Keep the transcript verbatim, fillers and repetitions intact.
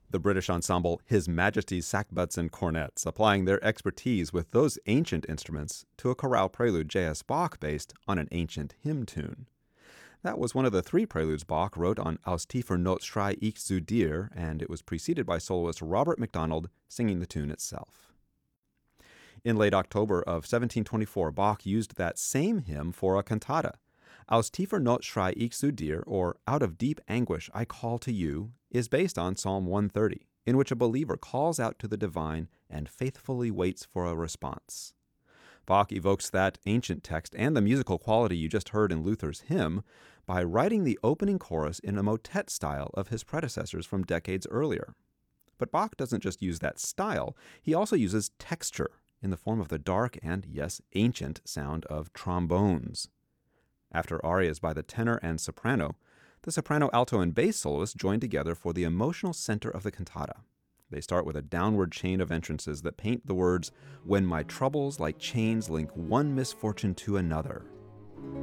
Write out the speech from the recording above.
The British ensemble His Majesty's Sackbuts and Cornets, applying their expertise with those ancient instruments to a chorale prelude J S. Bach based on an ancient hymn tune. That was one of the three preludes Bach wrote on Aus tiefer Not schrei ich zu dir, and it was preceded by soloist Robert MacDonald singing the tune itself. In late October of seventeen twenty-four, Bach used that same hymn for a cantata. Aus tiefer Not schrei ich zu dir, or Out of Deep Anguish I Call to You, is based on Psalm one thirty, in which a believer calls out to the divine and faithfully waits for a response. Bach evokes that ancient text and the musical quality you just heard in Luther's hymn by writing the opening chorus in a motet style of his predecessors from decades earlier. But Bach doesn't just use that style, he also uses texture in the form of the dark and, yes, ancient sound of trombones. After arias by the tenor and soprano, the soprano, alto, and bass soloists join together for the emotional center of the cantata. They start with a downward chain of entrances that paint the words, "When my troubles like chains link one misfortune to another,"